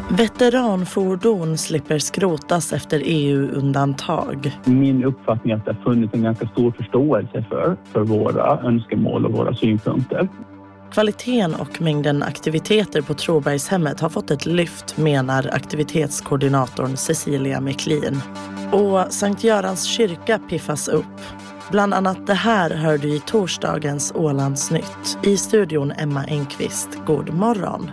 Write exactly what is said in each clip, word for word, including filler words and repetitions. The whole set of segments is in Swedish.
Veteranfordon slipper skrotas efter E U-undantag. Min uppfattning är att det har funnits en ganska stor förståelse för, för våra önskemål och våra synpunkter. Kvaliteten och mängden aktiviteter på Trobergshemmet har fått ett lyft, menar aktivitetskoordinatorn Cecilia Meklin. Och Sankt Görans kyrka piffas upp. Bland annat det här hör du i torsdagens Ålandsnytt. I studion Emma Enqvist. God morgon.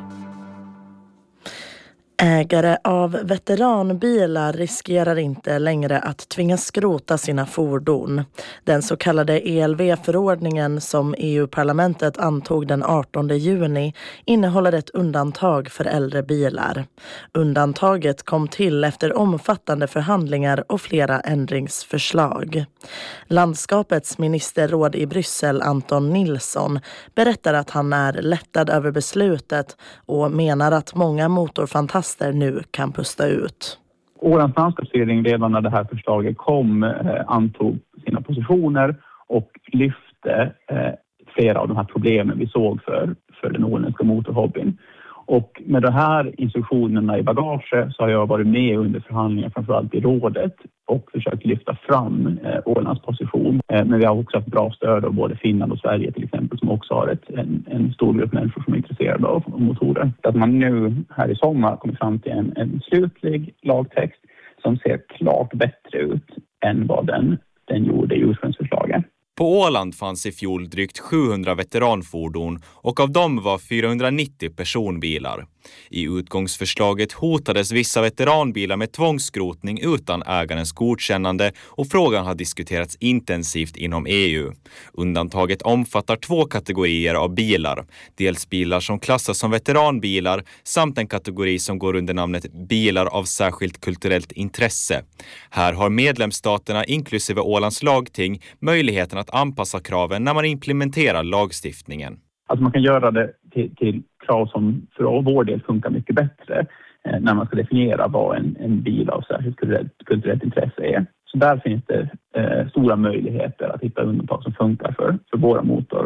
Ägare av veteranbilar riskerar inte längre att tvingas skrota sina fordon. Den så kallade E L V-förordningen som E U-parlamentet antog den artonde juni innehåller ett undantag för äldre bilar. Undantaget kom till efter omfattande förhandlingar och flera ändringsförslag. Landskapets ministerråd i Bryssel, Anton Nilsson, berättar att han är lättad över beslutet och menar att många motorfantaster nu kan pusta ut. Ålands landskapsregering redan när det här förslaget kom eh, antog sina positioner och lyfte eh, flera av de här problemen vi såg för, för den åländska motorhobbyn. Och med de här instruktionerna i bagage så har jag varit med under förhandlingar framförallt i rådet och försökt lyfta fram eh, Ålands position. Eh, men vi har också haft bra stöd av både Finland och Sverige till exempel, som också har ett, en, en stor grupp människor som är intresserade av motorer. Att man nu här i sommar kommer fram till en, en slutlig lagtext som ser klart bättre ut än vad den, den gjorde i ursprungsförslaget. På Åland fanns i fjol drygt sjuhundra veteranfordon och av dem var fyrahundranittio personbilar. I utgångsförslaget hotades vissa veteranbilar med tvångsskrotning utan ägarens godkännande och frågan har diskuterats intensivt inom E U. Undantaget omfattar två kategorier av bilar. Dels bilar som klassas som veteranbilar samt en kategori som går under namnet bilar av särskilt kulturellt intresse. Här har medlemsstaterna inklusive Ålands lagting möjligheten att anpassa kraven när man implementerar lagstiftningen. Alltså man kan göra det till, till krav som för vår del funkar mycket bättre eh, när man ska definiera vad en, en bil av särskilt kulturellt, kulturellt intresse är. Så där finns det eh, stora möjligheter att hitta undantag som funkar för, för våra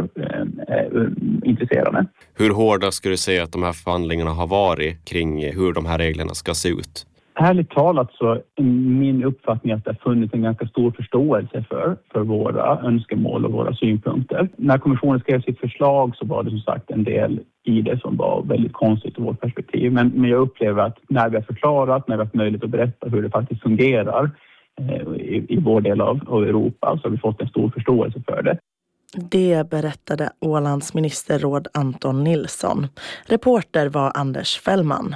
motorintresserade. Eh, hur hårda skulle du säga att de här förhandlingarna har varit kring hur de här reglerna ska se ut? Ärligt talat så är min uppfattning att det har funnits en ganska stor förståelse för, för våra önskemål och våra synpunkter. När kommissionen skrev sitt förslag så var det som sagt en del i det som var väldigt konstigt ur vårt perspektiv. Men, men jag upplever att när vi har förklarat, när vi har haft möjlighet att berätta hur det faktiskt fungerar eh, i, i vår del av, av Europa, så har vi fått en stor förståelse för det. Det berättade Ålands ministerråd Anton Nilsson. Reporter var Anders Fällman.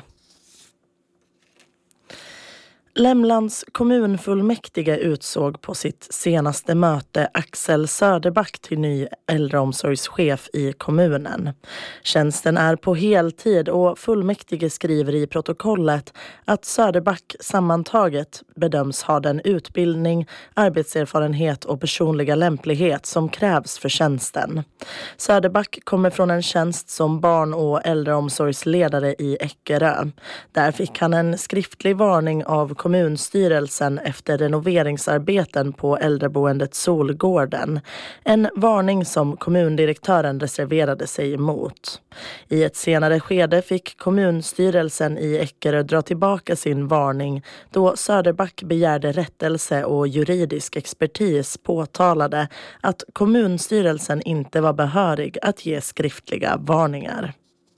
Lämlands kommunfullmäktige utsåg på sitt senaste möte Axel Söderback till ny äldreomsorgschef i kommunen. Tjänsten är på heltid och fullmäktige skriver i protokollet att Söderback sammantaget bedöms ha den utbildning, arbetserfarenhet och personliga lämplighet som krävs för tjänsten. Söderback kommer från en tjänst som barn- och äldreomsorgsledare i Eckerö. Där fick han en skriftlig varning av kommunstyrelsen efter renoveringsarbeten på äldreboendet Solgården. En varning som kommundirektören reserverade sig emot. I ett senare skede fick kommunstyrelsen i Eckerö dra tillbaka sin varning då Söderback begärde rättelse och juridisk expertis påtalade att kommunstyrelsen inte var behörig att ge skriftliga varningar.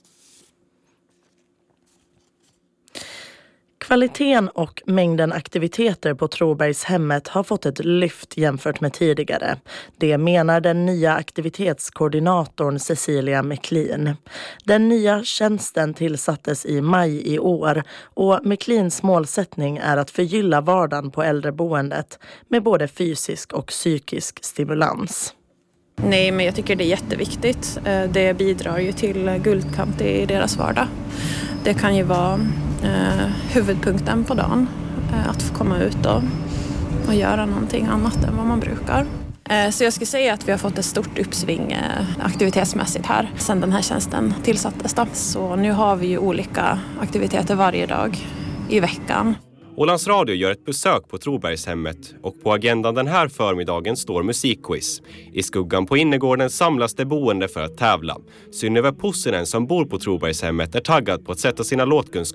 Kvaliteten och mängden aktiviteter på Trobergshemmet har fått ett lyft jämfört med tidigare. Det menar den nya aktivitetskoordinatorn Cecilia Meklin. Den nya tjänsten tillsattes i maj i år och Meklins målsättning är att förgylla vardagen på äldreboendet med både fysisk och psykisk stimulans. Nej, men jag tycker det är jätteviktigt. Det bidrar ju till guldkant i deras vardag. Det kan ju vara eh, huvudpunkten på dagen. Eh, att få komma ut och, och göra någonting annat än vad man brukar. Eh, så jag skulle säga att vi har fått ett stort uppsving eh, aktivitetsmässigt här sedan den här tjänsten tillsattes. Då. Så nu har vi ju olika aktiviteter varje dag i veckan. Ålands Radio gör ett besök på Trobergshemmet och på agendan den här förmiddagen står musikquiz. I skuggan på innergården samlas det boende för att tävla. Synnöve Pussinen som bor på Trobergshemmet är taggad på att sätta sina låtkunskaper